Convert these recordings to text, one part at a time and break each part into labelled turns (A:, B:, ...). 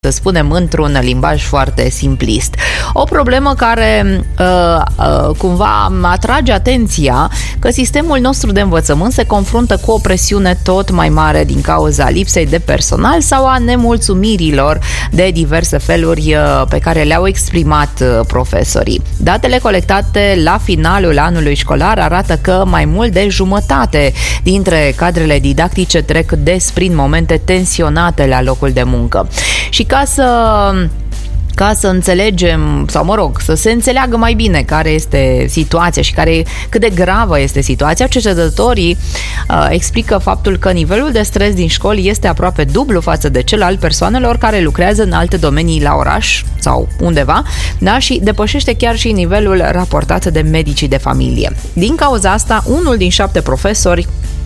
A: să spunem într-un limbaj foarte simplist. O problemă care cumva atrage atenția că sistemul nostru de învățământ se confruntă cu o presiune tot mai mare din cauza lipsei de personal sau a nemulțumirilor de diverse feluri pe care le-au exprimat profesorii. Datele colectate la finalul anului școlar arată că mai mult de jumătate dintre cadrele didactice trec des prin momente tensionate la locul de muncă. Și ca să înțelegem, sau să se înțeleagă mai bine care este situația și cât de gravă este situația, cercetătorii explică faptul că nivelul de stres din școli este aproape dublu față de cel al persoanelor care lucrează în alte domenii la oraș sau undeva, da? Și depășește chiar și nivelul raportat de medicii de familie. Din cauza asta, unul din 7 profesori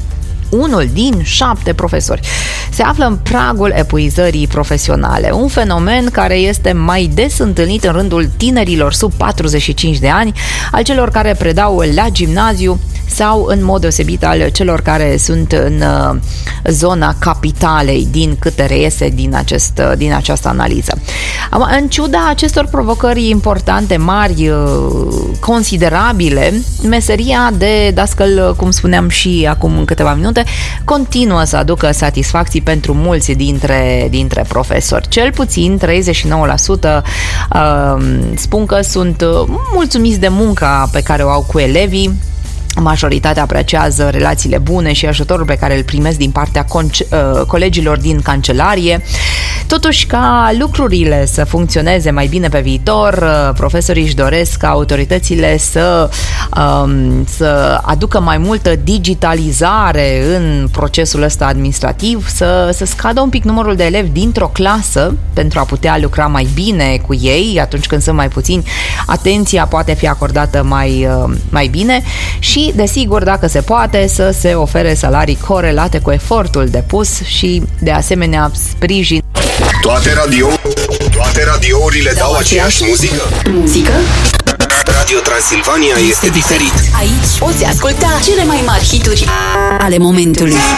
A: se află în pragul epuizării profesionale, un fenomen care este mai des întâlnit în rândul tinerilor sub 45 de ani, al celor care predau la gimnaziu sau în mod deosebit al celor care sunt în zona capitalei, din câte reiese din această analiză. În ciuda acestor provocări importante, mari, considerabile, meseria de dascăl, cum spuneam și acum în câteva minute, continuă să aducă satisfacții pentru mulți dintre profesori. Cel puțin 39% spun că sunt mulțumiți de munca pe care o au cu elevii. Majoritatea apreciază relațiile bune și ajutorul pe care îl primesc din partea colegilor din cancelarie. Totuși, ca lucrurile să funcționeze mai bine pe viitor, profesorii își doresc ca autoritățile să aducă mai multă digitalizare în procesul ăsta administrativ, să scadă un pic numărul de elevi dintr-o clasă pentru a putea lucra mai bine cu ei atunci când sunt mai puțini. Atenția poate fi acordată mai bine și, desigur, dacă se poate, să se ofere salarii corelate cu efortul depus și, de asemenea, sprijin.
B: Toate radiourile dau aceeași muzică? Radio Transilvania este diferit.
C: Aici poți asculta cele mai mari hituri ale momentului.